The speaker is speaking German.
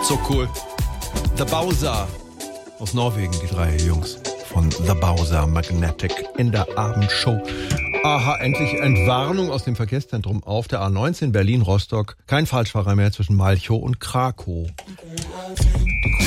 So cool. The Bowser aus Norwegen, die drei Jungs von The Bowser Magnetic in der Abendshow. Aha, endlich Entwarnung aus dem Verkehrszentrum auf der A19 Berlin-Rostock. Kein Falschfahrer mehr zwischen Malchow und Krakow.